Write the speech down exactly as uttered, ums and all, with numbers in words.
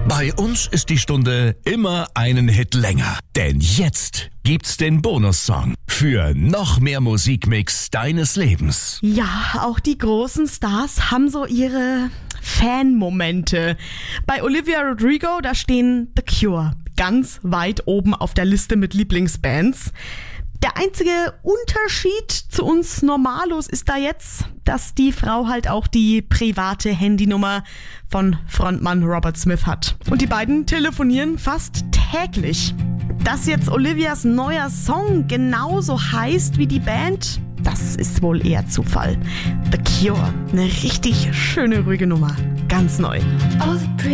Bei uns ist die Stunde immer einen Hit länger. Denn jetzt gibt's den Bonussong für noch mehr Musikmix deines Lebens. Ja, auch die großen Stars haben so ihre Fan-Momente. Bei Olivia Rodrigo, da stehen The Cure ganz weit oben auf der Liste mit Lieblingsbands. Der einzige Unterschied zu uns Normalos ist da jetzt, dass die Frau halt auch die private Handynummer von Frontmann Robert Smith hat. Und die beiden telefonieren fast täglich. Dass jetzt Olivias neuer Song genauso heißt wie die Band, das ist wohl eher Zufall. The Cure, eine richtig schöne, ruhige Nummer. Ganz neu.